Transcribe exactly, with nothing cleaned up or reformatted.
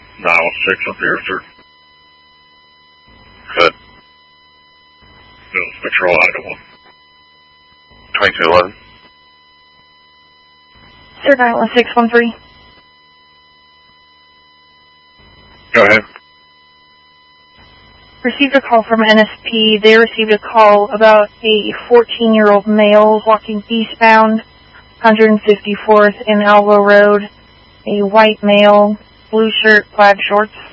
nine one six up here, sir. Good. Bills Patrol, Idaho. twenty-two eleven. Sir, nine one six one three. Go ahead. Received a call from N S P. They received a call about a fourteen-year-old male walking eastbound, one hundred fifty-fourth and Alva Road. A white male, blue shirt, plaid shorts.